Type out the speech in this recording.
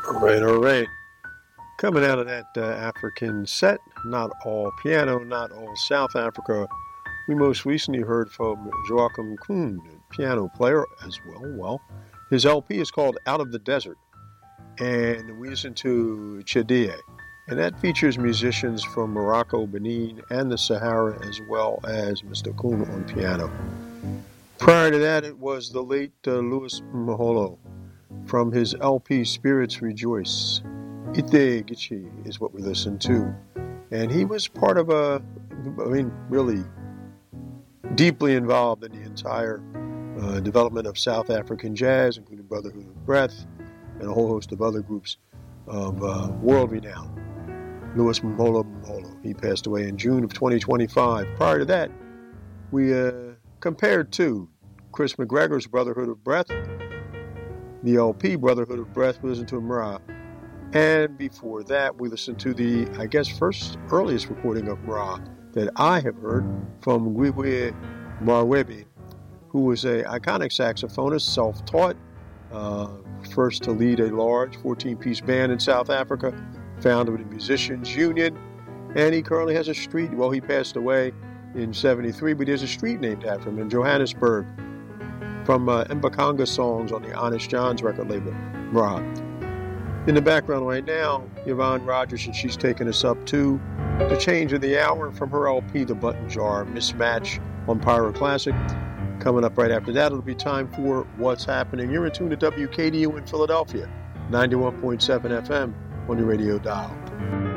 All right. Coming out of that African set, not all piano, not all South Africa. We most recently heard from Joachim Kuhn, piano player as well. Well, his LP is called Out of the Desert, and we listened to Chedie, and that features musicians from Morocco, Benin, and the Sahara, as well as Mr. Kuhn on piano. Prior to that, it was the late Louis Maholo from his LP Spirits Rejoice. Ite Gichi is what we listened to. And he was part of really deeply involved in the entire development of South African jazz, including Brotherhood of Breath and a whole host of other groups of world renown. Louis Maholo. He passed away in June of 2025. Prior to that, we compared to Chris McGregor's Brotherhood of Breath, the LP Brotherhood of Breath. We listened to Mra. And before that, we listened to the, earliest recording of Mra that I have heard from Gwigwe Marwebi, who was an iconic saxophonist, self-taught, first to lead a large 14-piece band in South Africa, founded with the Musicians Union, and he currently has a street. Well, he passed away in 73, but there's a street named after him in Johannesburg, from Mbakanga songs on the Honest John's record label, Mra. In the background right now, Yvonne Rogers, and she's taking us up to the change of the hour from her LP, The Button Jar Mismatch on Pyro Classic. Coming up right after that, it'll be time for What's Happening. You're in tune to WKDU in Philadelphia, 91.7 FM on your radio dial.